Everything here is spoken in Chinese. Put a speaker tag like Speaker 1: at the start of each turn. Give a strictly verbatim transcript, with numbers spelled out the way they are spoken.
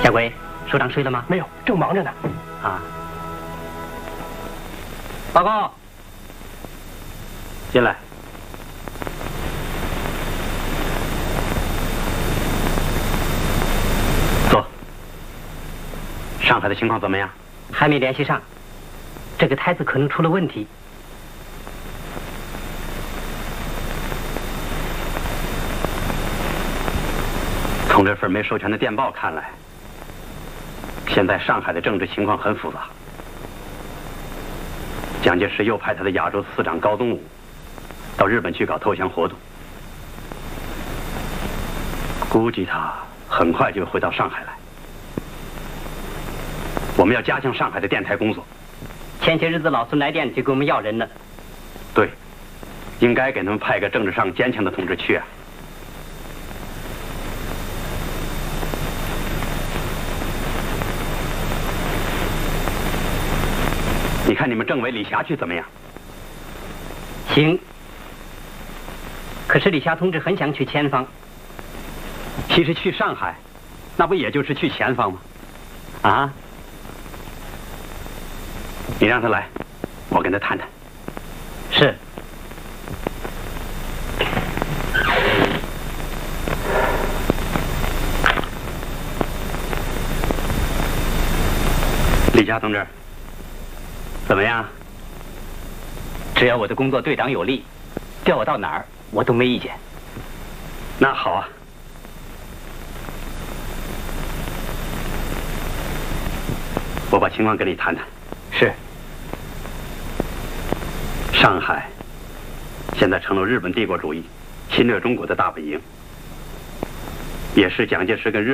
Speaker 1: 下鬼，首长睡了吗？
Speaker 2: 没有，正忙着呢。
Speaker 1: 啊。报告。进来。坐。上海的情况怎么样？还没联系上，这个胎子可能出了问题。 从这份没授权的电报看来，现在上海的政治情况很复杂。蒋介石又派他的亚洲司长高宗武到日本去搞投降活动，估计他很快就会到上海来。我们要加强上海的电台工作。前些日子老孙来电就给我们要人了。对，应该给他们派个政治上坚强的同志去啊。 你看你们政委李霞去怎么样？行。可是李霞同志很想去前方。其实去上海，那不也就是去前方吗？啊？你让他来，我跟他谈谈。是。李霞同志。 怎么样？只要我的工作对党有利，调我到哪儿我都没意见。那好啊。我把情况跟你谈谈。是。上海现在成了日本帝国主义侵略中国的大本营，也是蒋介石跟日。